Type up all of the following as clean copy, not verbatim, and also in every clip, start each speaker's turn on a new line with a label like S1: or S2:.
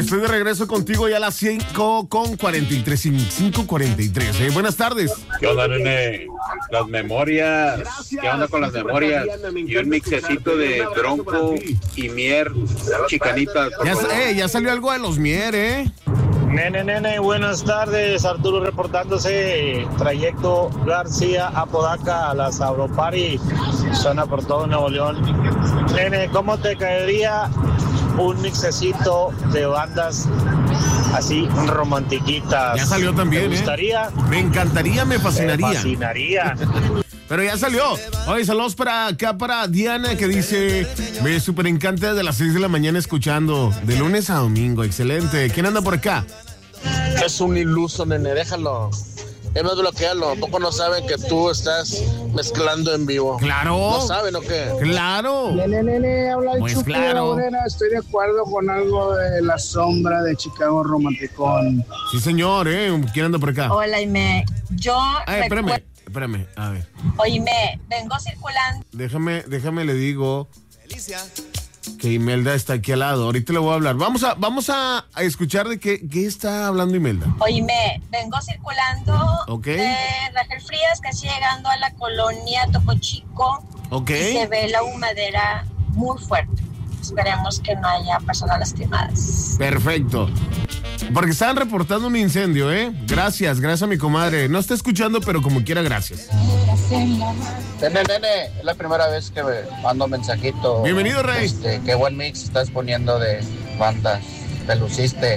S1: Estoy de regreso contigo ya a las 5:43. 5:43. Buenas tardes.
S2: ¿Qué onda, nene? Las memorias. ¿Qué onda con las memorias? Y un mixecito de bronco y mier, chicanitas.
S1: Ya salió algo de los mier,
S3: Nene, buenas tardes. Arturo reportándose. Trayecto García a Podaca, a la Sauropari. Suena por todo Nuevo León. Nene, ¿cómo te caería un mixecito de bandas así romantiquitas?
S1: Ya salió también,
S3: ¿Te gustaría?
S1: Me encantaría, me fascinaría.
S3: Me fascinaría.
S1: Pero ya salió. Oye, saludos para Diana, que dice: me súper encanta desde las 6 de la mañana escuchando, de lunes a domingo. Excelente. ¿Quién anda por acá?
S4: Es un iluso, nene, déjalo. Es más, bloquealo. ¿A poco no saben que tú estás mezclando en vivo?
S1: Claro.
S4: ¿No saben o qué?
S1: Claro.
S5: Nene, habla el
S1: Pues
S5: Chucky
S1: claro.
S5: de la Morena. Estoy de acuerdo con algo de La Sombra de Chicago Romanticón.
S1: Sí, señor, ¿Quién anda por acá?
S6: Hola, Ime. Yo
S1: Espérame, a ver.
S6: Oíme, vengo circulando.
S1: Déjame le digo que Imelda está aquí al lado. Ahorita le voy a hablar. Vamos a escuchar de qué está hablando Imelda.
S6: Oíme, vengo circulando de Rangel Frías, casi llegando a la colonia Topo Chico. Y se ve la humadera muy fuerte. Esperemos que no haya personas lastimadas.
S1: Perfecto. Porque estaban reportando un incendio, Gracias a mi comadre. No está escuchando, pero como quiera, gracias.
S4: Nene, es la primera vez que me mando mensajito.
S1: Bienvenido, Rey.
S4: Qué buen mix estás poniendo de bandas. Te luciste.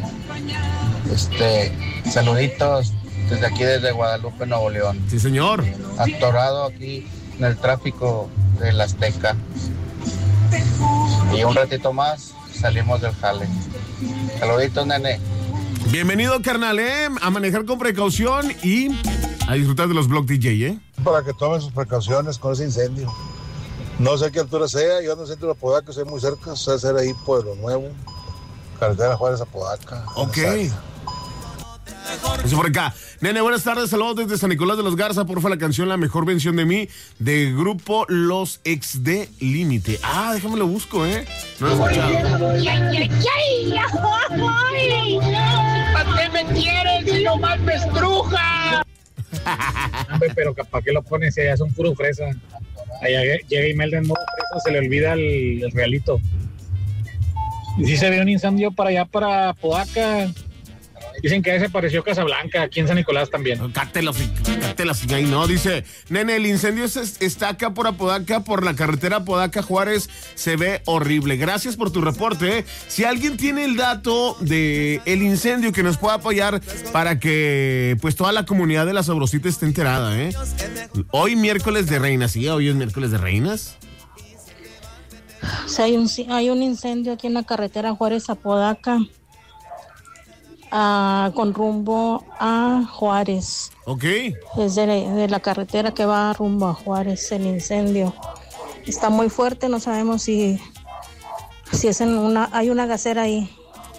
S4: Saluditos desde aquí, desde Guadalupe, Nuevo León.
S1: Sí, señor.
S4: Atorado aquí en el tráfico de la Azteca. Y un ratito más salimos del jale. Saluditos, nene.
S1: Bienvenido, carnal, a manejar con precaución y a disfrutar de los Block DJ,
S7: Para que tomen sus precauciones con ese incendio. No sé qué altura sea, yo ando en el centro de Apodaca, soy muy cerca, o sea, ser ahí Pueblo Nuevo, carretera Juárez Apodaca.
S1: Ok. Eso por acá. Nene, buenas tardes, saludos desde San Nicolás de los Garza. Porfa, la canción La Mejor Vención de Mí, de grupo Los Ex de Límite. Déjame lo busco, No lo he escuchado.
S8: ¿Para qué me quieres si no más me estruja?
S3: Pero ¿para qué lo pones si allá son puro fresa? Allá llega Imelda en modo fresa, se le olvida el realito. Y si se ve un incendio para allá, para Podaca. Dicen que se pareció Casablanca, aquí en San Nicolás también.
S1: Cátelas ahí, no. Dice: nene, el incendio está acá por Apodaca, por la carretera Apodaca Juárez. Se ve horrible. Gracias por tu reporte, Si alguien tiene el dato de el incendio, que nos pueda apoyar para que pues toda la comunidad de la Sabrosita esté enterada, Hoy miércoles de reinas, ¿sí? Hoy es miércoles de reinas.
S9: Sí, hay un incendio aquí en la carretera Juárez Apodaca. Con rumbo a Juárez. Es de la carretera que va rumbo a Juárez el incendio. Está muy fuerte, no sabemos si es hay una gasera ahí.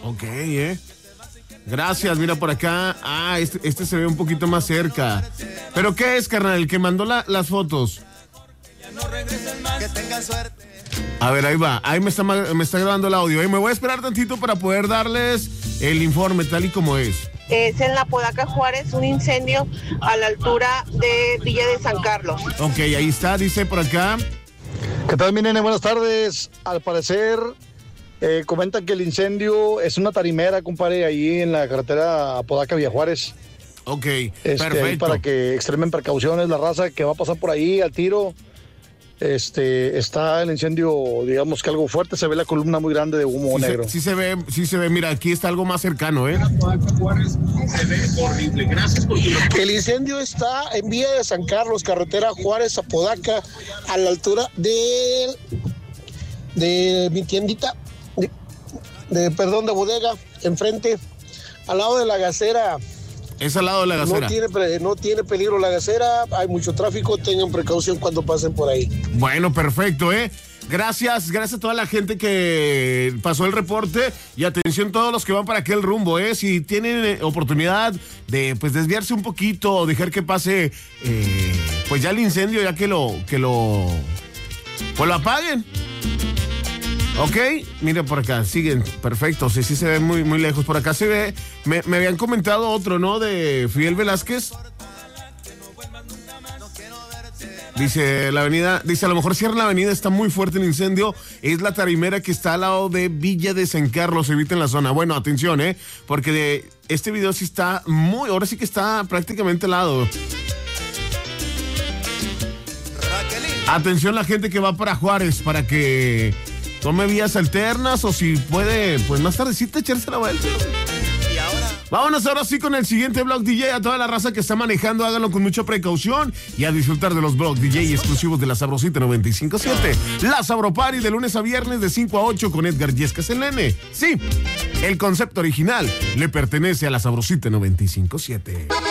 S1: Gracias, mira por acá. Este se ve un poquito más cerca. ¿Pero qué es, carnal? El que mandó las fotos.
S10: Que tengan suerte.
S1: A ver, ahí va. Ahí me está grabando el audio. Me voy a esperar tantito para poder darles el informe tal y como es.
S11: Es en la Podaca Juárez, un incendio a la altura de Villa de San Carlos.
S1: Ahí está, dice por acá.
S12: ¿Qué tal, mi nene? Buenas tardes. Al parecer, comentan que el incendio es una tarimera, compadre, ahí en la carretera Apodaca Villa Juárez.
S1: Perfecto.
S12: Ahí para que extremen precauciones, la raza que va a pasar por ahí al tiro. Está el incendio, digamos que algo fuerte, se ve la columna muy grande de humo negro.
S1: Sí se ve, mira, aquí está algo más cercano,
S12: Se ve horrible, gracias por tu...
S4: El incendio está en Villa de San Carlos, carretera Juárez Apodaca, a la altura de mi tiendita, de bodega, enfrente, al lado de la gasera.
S1: Es al lado de la gasera.
S4: No tiene peligro la gasera, hay mucho tráfico, tengan precaución cuando pasen por ahí.
S1: Bueno, perfecto, Gracias a toda la gente que pasó el reporte y atención todos los que van para aquel rumbo, Si tienen oportunidad de pues desviarse un poquito o dejar que pase pues ya el incendio, ya que lo apaguen. Ok, mira por acá, siguen, perfecto, sí se ve muy, muy lejos. Por acá se ve, me habían comentado otro, ¿no? De Fidel Velázquez. Dice la avenida, a lo mejor cierran la avenida, está muy fuerte el incendio, es la tarimera que está al lado de Villa de San Carlos, eviten la zona. Bueno, atención, porque este video sí está ahora sí que está prácticamente al lado. Atención la gente que va para Juárez, para que tome vías alternas o si puede, pues más tardecita echarse la vuelta. Vámonos ahora sí con el siguiente Blog DJ. A toda la raza que está manejando, háganlo con mucha precaución y a disfrutar de los Blog DJ exclusivos de La Sabrosita 95.7. La Sabro Party de lunes a viernes de 5 a 8 con Edgar Yescas el Nene. Sí, el concepto original le pertenece a La Sabrosita 95.7.